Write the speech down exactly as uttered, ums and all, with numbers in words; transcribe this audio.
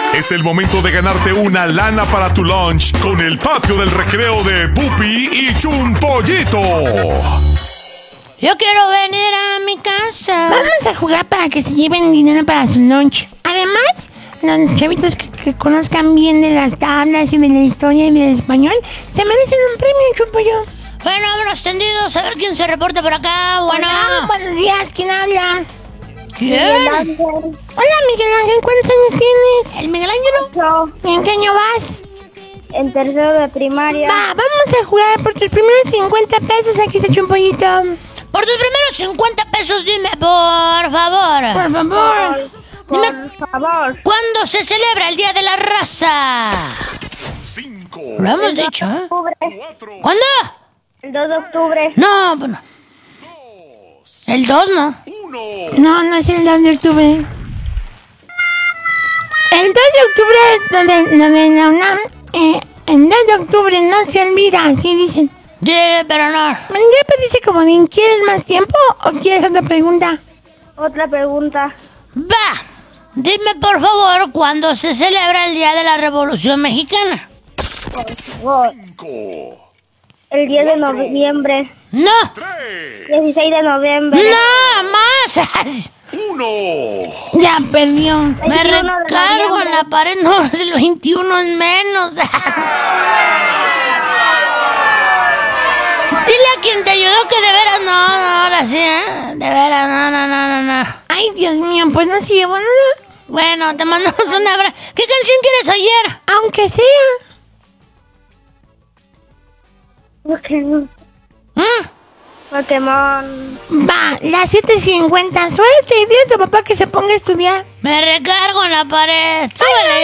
Es el momento de ganarte una lana para tu lunch con el patio del recreo de Pupi y Chumpollito. Yo quiero venir a mi casa. Vamos a jugar para que se lleven dinero para su lunch. Además, los chavitos que, que conozcan bien de las tablas y de la historia y del español se merecen un premio, Chumpollo. Bueno, vámonos tendidos a ver quién se reporta por acá. Bueno. Hola, buenos días, ¿quién habla? ¿Quién? Miguel Ángel. Hola, Miguel Ángel, ¿cuántos años tienes? ¿El Miguel Ángel? Yo, ¿En qué año vas? en tercero de primaria. Va, vamos a jugar por tus primeros cincuenta pesos. Aquí está Chumpollito. Por tus primeros cincuenta pesos, dime, por favor. Por favor. Por Dime, favor. ¿cuándo se celebra el Día de la Raza? Cinco, Lo hemos dicho, ¿eh? Octubre. cuatro, ¿Cuándo? El dos de octubre. No, bueno. El dos, ¿no? uno. No, no es el dos de octubre. El dos de octubre, lo de, lo de la UNAM, eh, el dos de octubre no se olvida, así dicen. Sí, pero no. Ya pues dice como, ¿quieres más tiempo o quieres otra pregunta? Otra pregunta. Va. Dime, por favor, ¿cuándo se celebra el Día de la Revolución Mexicana? Por favor. Cinco, El diez de noviembre. No. tres, dieciséis de noviembre. No, más. uno. Ya perdió. Me veintiuno de recargo en noviembre. la pared. No, es el veintiuno es menos. Dile a quien te ayudó que de veras no, no, ahora sí, ¿eh? De veras, no, no, no, no, no. Ay, Dios mío, pues no se llevó nada. Bueno, te mandamos un abrazo. ¿Qué canción quieres oír? Aunque sea. Pokémon. ¿Mm? Pokémon. Va, las siete cincuenta. Suerte y dile a tu papá que se ponga a estudiar. Me recargo en la pared. Súbele